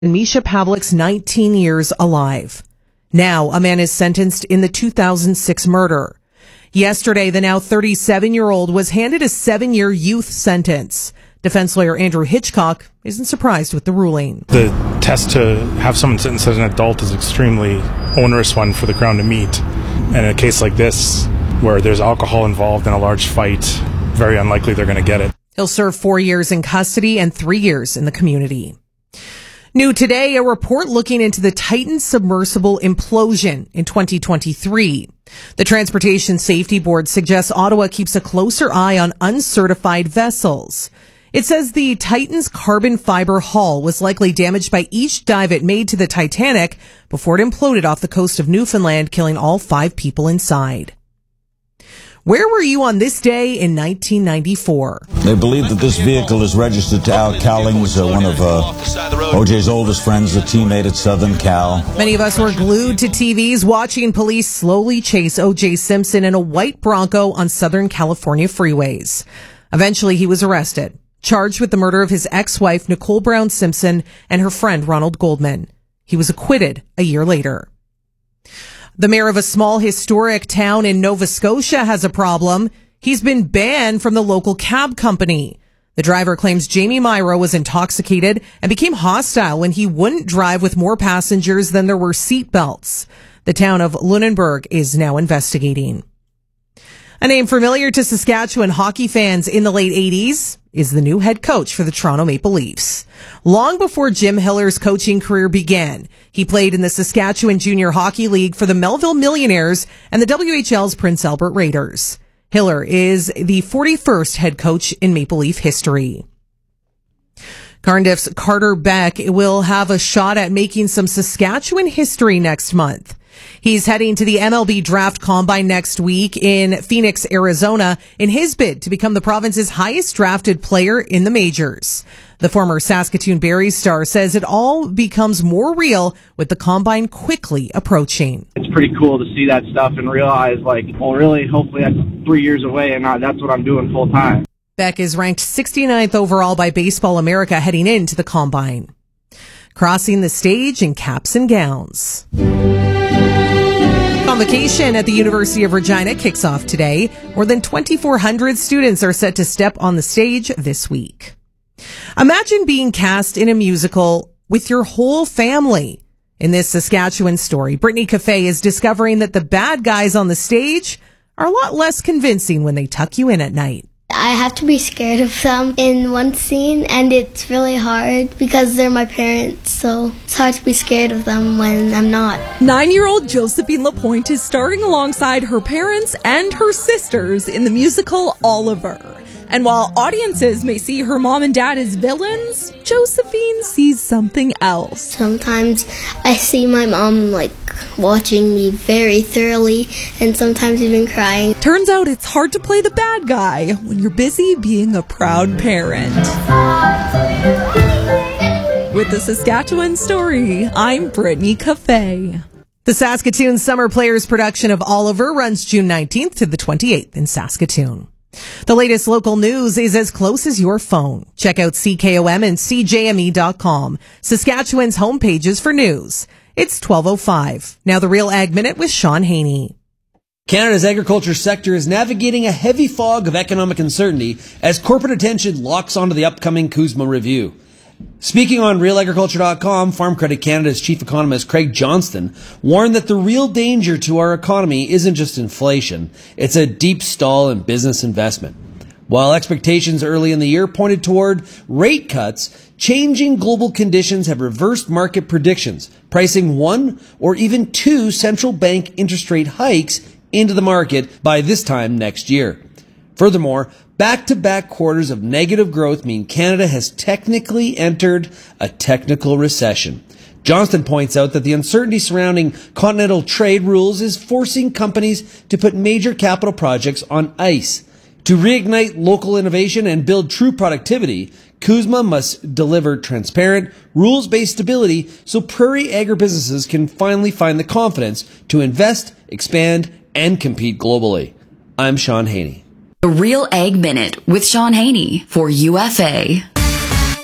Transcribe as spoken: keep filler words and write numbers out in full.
Misha Pavlik's nineteen years alive. Now, a man is sentenced in the two thousand six murder. Yesterday, the now thirty-seven-year-old was handed a seven-year youth sentence. Defense lawyer Andrew Hitchcock isn't surprised with the ruling. The test to have someone sentenced as an adult is an extremely onerous one for the Crown to meet. And in a case like this, where there's alcohol involved in a large fight, very unlikely they're going to get it. He'll serve four years in custody and three years in the community. New today, a report looking into the Titan submersible implosion in twenty twenty-three. The Transportation Safety Board suggests Ottawa keeps a closer eye on uncertified vessels. It says the Titan's carbon fiber hull was likely damaged by each dive it made to the Titanic before it imploded off the coast of Newfoundland, killing all five people inside. Where were you on this day in nineteen ninety-four? They believe that this vehicle is registered to Al Cowlings, uh, one of uh, O J's oldest friends, a teammate at Southern Cal. Many of us were glued to T Vs watching police slowly chase O J Simpson in a white Bronco on Southern California freeways. Eventually, he was arrested, charged with the murder of his ex-wife, Nicole Brown Simpson, and her friend, Ronald Goldman. He was acquitted a year later. The mayor of a small historic town in Nova Scotia has a problem. He's been banned from the local cab company. The driver claims Jamie Myro was intoxicated and became hostile when he wouldn't drive with more passengers than there were seat belts. The town of Lunenburg is now investigating. A name familiar to Saskatchewan hockey fans in the late eighties is the new head coach for the Toronto Maple Leafs. Long before Jim Hiller's coaching career began, he played in the Saskatchewan Junior Hockey League for the Melville Millionaires and the W H L's Prince Albert Raiders. Hiller is the forty-first head coach in Maple Leaf history. Cardiff's Carter Beck will have a shot at making some Saskatchewan history next month. He's heading to the M L B Draft Combine next week in Phoenix, Arizona, in his bid to become the province's highest drafted player in the majors. The former Saskatoon Berries star says it all becomes more real with the Combine quickly approaching. It's pretty cool to see that stuff and realize, like, well, really, hopefully that's three years away and not, that's what I'm doing full time. Beck is ranked sixty-ninth overall by Baseball America heading into the Combine. Crossing the stage in caps and gowns. Convocation at the University of Regina kicks off today. More than twenty-four hundred students are set to step on the stage this week. Imagine being cast in a musical with your whole family. In this Saskatchewan story, Brittany Cafe is discovering that the bad guys on the stage are a lot less convincing when they tuck you in at night. I have to be scared of them in one scene, and it's really hard because they're my parents, so it's hard to be scared of them when I'm not. Nine-year-old Josephine Lapointe is starring alongside her parents and her sisters in the musical Oliver. And while audiences may see her mom and dad as villains, Josephine sees something else. Sometimes I see my mom, like, watching me very thoroughly and sometimes even crying. Turns out it's hard to play the bad guy when you're busy being a proud parent. With the Saskatchewan Story, I'm Brittany Cafe. The Saskatoon Summer Players production of Oliver runs June nineteenth to the twenty-eighth in Saskatoon. The latest local news is as close as your phone. Check out C K O M and C J M E dot com, Saskatchewan's homepages for news. It's twelve oh five. Now the Real Ag Minute with Sean Haney. Canada's agriculture sector is navigating a heavy fog of economic uncertainty as corporate attention locks onto the upcoming CUSMA review. Speaking on Real Agriculture dot com, Farm Credit Canada's chief economist Craig Johnston warned that the real danger to our economy isn't just inflation, it's a deep stall in business investment. While expectations early in the year pointed toward rate cuts, changing global conditions have reversed market predictions, pricing one or even two central bank interest rate hikes into the market by this time next year. Furthermore, back-to-back quarters of negative growth mean Canada has technically entered a technical recession. Johnston points out that the uncertainty surrounding continental trade rules is forcing companies to put major capital projects on ice. To reignite local innovation and build true productivity, CUSMA must deliver transparent, rules-based stability so prairie agribusinesses can finally find the confidence to invest, expand, and compete globally. I'm Sean Haney. The Real Ag Minute with Sean Haney for U F A.